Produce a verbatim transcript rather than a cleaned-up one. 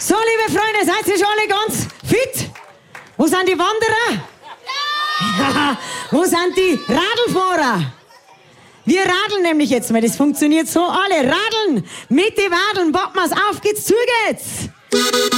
So, liebe Freunde, seid ihr schon alle ganz fit? Wo sind die Wanderer? Ja. Wo sind die Radlfahrer? Wir radeln nämlich jetzt mal, das funktioniert so. Alle radeln mit den Wadeln, packen wir's auf geht's, zu geht's!